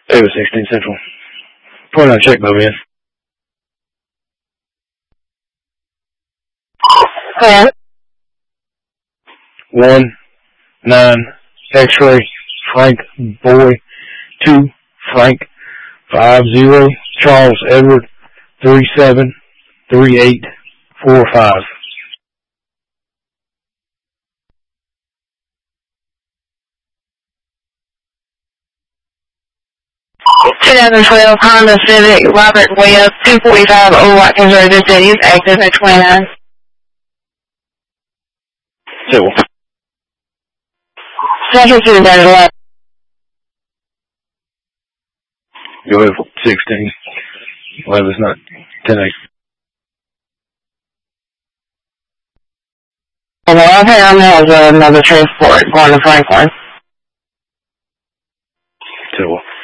It was 16 Central. Point on check, though, man. Clear. 1-9 X-ray Frank Boy 2 Frank 50 Charles Edward 373845. (2012) Honda Civic Robert Webb 245 Old Watkins Road, the city is active at 29. Civil. Central to that 11. Go ahead for 16. 11's not 10-8. And the left hand has another transport going to Franklin. Civil.